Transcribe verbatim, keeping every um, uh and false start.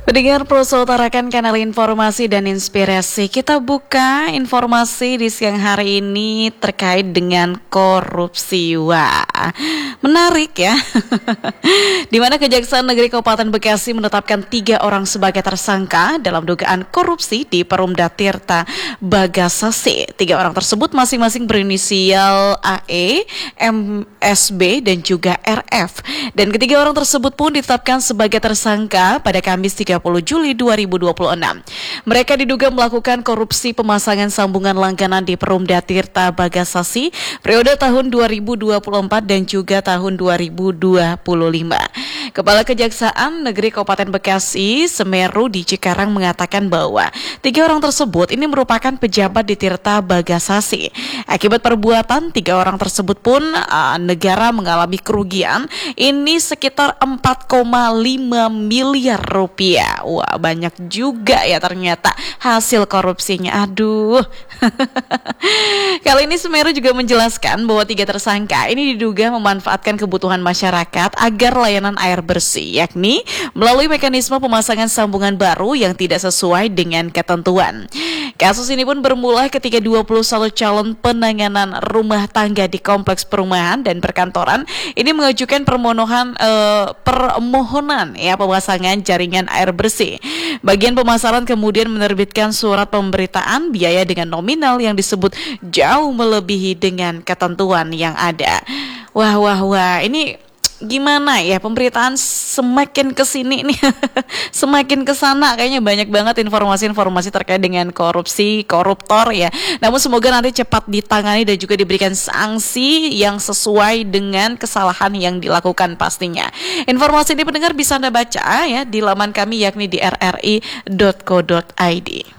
Pendengar Proso utarakan kanal informasi dan inspirasi. Kita buka informasi di siang hari ini terkait dengan korupsi. Wah, menarik ya. Di mana Kejaksaan Negeri Kabupaten Bekasi menetapkan tiga orang sebagai tersangka dalam dugaan korupsi di Perumda Tirta Bagasasi. Tiga orang tersebut masing-masing berinisial A E, M S B dan juga R F. Dan ketiga orang tersebut pun ditetapkan sebagai tersangka pada Kamis tiga puluh Juli dua ribu dua puluh enam. Mereka diduga melakukan korupsi pemasangan sambungan langganan di Perumda Tirta Bagasasi periode tahun dua ribu dua puluh empat dan juga tahun dua ribu dua puluh lima. Kepala Kejaksaan Negeri Kabupaten Bekasi Semeru di Cikarang mengatakan bahwa tiga orang tersebut ini merupakan pejabat di Tirta Bagasasi. Akibat perbuatan tiga orang tersebut pun uh, negara mengalami kerugian ini sekitar empat koma lima miliar rupiah. Wah, banyak juga ya ternyata hasil korupsinya. Aduh. Kali ini Semeru juga menjelaskan bahwa tiga tersangka ini diduga memanfaatkan kebutuhan masyarakat agar layanan air bersih, yakni melalui mekanisme pemasangan sambungan baru yang tidak sesuai dengan ketentuan. Kasus ini pun bermula ketika dua puluh satu calon penanganan rumah tangga di kompleks perumahan dan perkantoran ini mengajukan permohonan eh, permohonan ya pemasangan jaringan air bersih. Bagian pemasaran kemudian menerbitkan surat pemberitaan biaya dengan nominal yang disebut jauh melebihi dengan ketentuan yang ada. Wah wah wah, ini gimana ya, pemberitaan semakin kesini nih semakin kesana kayaknya banyak banget informasi-informasi terkait dengan korupsi, koruptor ya. Namun semoga nanti cepat ditangani dan juga diberikan sanksi yang sesuai dengan kesalahan yang dilakukan pastinya. Informasi ini pendengar bisa Anda baca ya di laman kami yakni di r r i dot co dot i d.